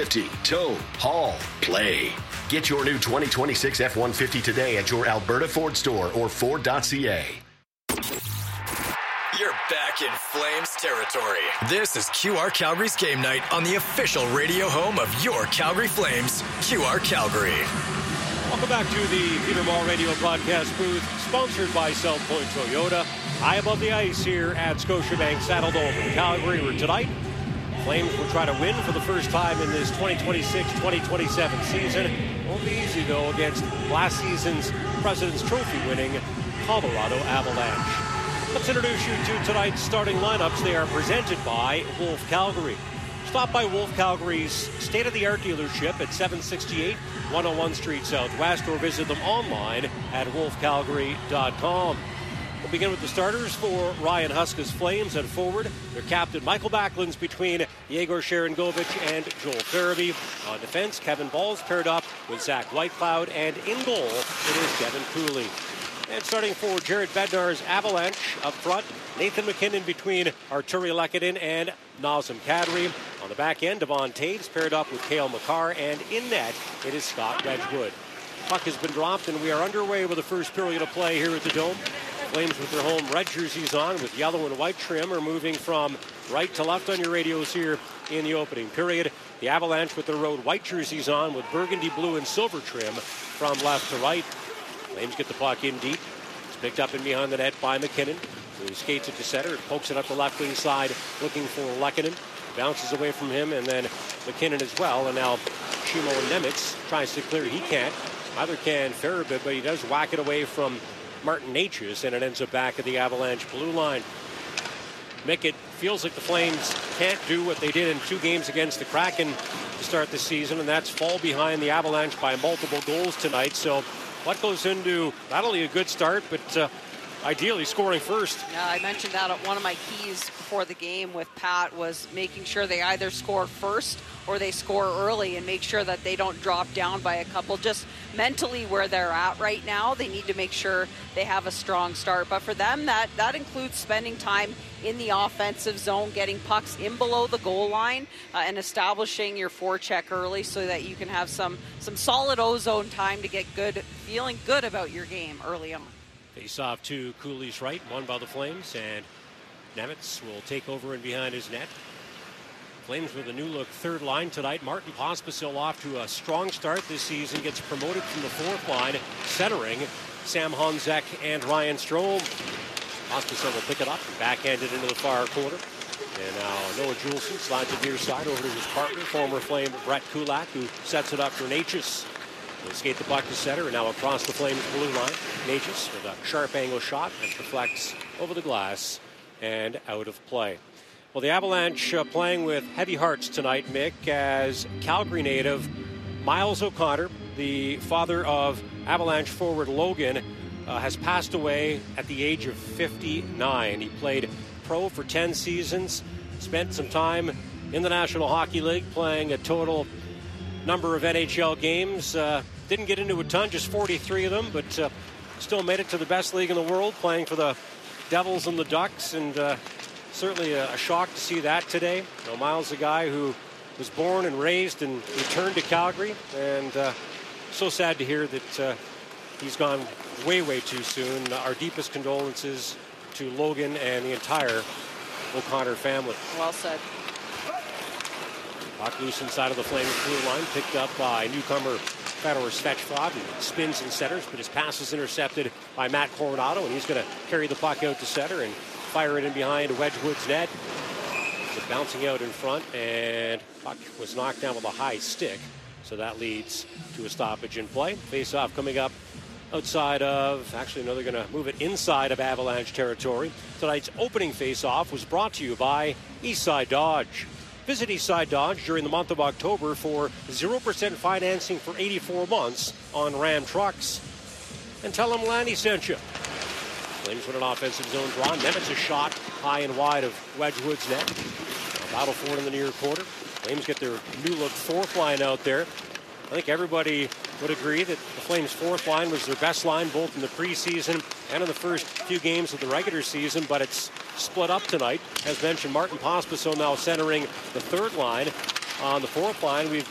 F-150, tow, haul, play. Get your new 2026 F-150 today at your Alberta Ford store or Ford.ca. You're back in Flames territory. This is QR Calgary's game night on the official radio home of your Calgary Flames, QR Calgary. Welcome back to the Peter Mall Radio broadcast booth, sponsored by South Point Toyota. High above the ice here at Scotiabank Saddledome in Calgary, where tonight Flames will try to win for the first time in this 2026-2027 season. Won't be easy, though, against last season's President's Trophy winning Colorado Avalanche. Let's introduce you to tonight's starting lineups. They are presented by Wolf Calgary. Stop by Wolf Calgary's state-of-the-art dealership at 768 101 Street Southwest, or visit them online at wolfcalgary.com. We'll begin with the starters for Ryan Huska's Flames. At forward, their captain Michael Backlund's between Yegor Sharangovich and Joel Farabee. On defense, Kevin Ball's paired up with Zach Whitecloud, and in goal, it is Devin Cooley. And starting for Jared Bednar's Avalanche up front, Nathan McKinnon between Arturi Lehkonen and Nazem Kadri. On the back end, Devon Taves paired up with Cale Makar, and in net, it is Scott Wedgwood. Puck has been dropped, and we are underway with the first period of play here at the Dome. Flames with their home red jerseys on with yellow and white trim are moving from right to left on your radios here in the opening period. The Avalanche with their road white jerseys on with burgundy, blue, and silver trim from left to right. Flames get the puck in deep. It's picked up in behind the net by McKinnon, who skates it to center, pokes it up the left wing side, looking for Lehkonen. Bounces away from him, and then McKinnon as well. And now Shimo Nemitz tries to clear. He can't. Neither can Farabee, but he does whack it away from Martin Necas, and it ends up back at the Avalanche blue line. Mick, it feels like the Flames can't do what they did in 2 games against the Kraken to start the season, and that's fall behind the Avalanche by multiple goals tonight. So what goes into not only a good start, but ideally scoring first? Yeah, I mentioned that one of my keys before the game with Pat was making sure they either score first or they score early, and make sure that they don't drop down by a couple. Just mentally where they're at right now, they need to make sure they have a strong start. But for them, that includes spending time in the offensive zone, getting pucks in below the goal line, and establishing your forecheck early so that you can have some solid ozone time to get feeling good about your game early on. Face off to Cooley's right, won by the Flames, and Nemitz will take over in behind his net. Flames with a new look third line tonight. Martin Pospisil off to a strong start this season, gets promoted from the fourth line, centering Sam Honzek and Ryan Strome. Pospisil will pick it up and backhand it into the far corner. And now Noah Juleson slides it near side over to his partner, former Flame Brett Kulak, who sets it up for Necas. He'll skate the puck to center, and now across the Flames blue line. Necas with a sharp angle shot and deflects over the glass and out of play. Well, the Avalanche playing with heavy hearts tonight, Mick, as Calgary native Miles O'Connor, the father of Avalanche forward Logan, has passed away at the age of 59. He played pro for 10 seasons, spent some time in the National Hockey League playing a total number of NHL games. Didn't get into a ton, just 43 of them, but still made it to the best league in the world, playing for the Devils and the Ducks, and certainly a shock to see that today. Miles, a guy who was born and raised and returned to Calgary, and so sad to hear that he's gone way, way too soon. Our deepest condolences to Logan and the entire O'Connor family. Well said. Puck loose inside of the Flames blue line, picked up by newcomer Fedor Svechkov, who spins and centers, but his pass is intercepted by Matt Coronado, and he's going to carry the puck out to center and fire it in behind Wedgwood's net. It's bouncing out in front, and puck was knocked down with a high stick, so that leads to a stoppage in play. Face-off coming up outside of, actually, no, they're going to move it inside of Avalanche territory. Tonight's opening face-off was brought to you by Eastside Dodge. Visit Eastside Dodge during the month of October for 0% financing for 84 months on Ram trucks. And tell them Lanny sent you. Flames with an offensive zone draw. Nemitz a shot high and wide of Wedgwood's net. A battle for it in the near quarter. Flames get their new look fourth line out there. I think everybody would agree that the Flames' fourth line was their best line both in the preseason and in the first few games of the regular season, but it's split up tonight. As mentioned, Martin Pospisil now centering the third line. On the fourth line, we've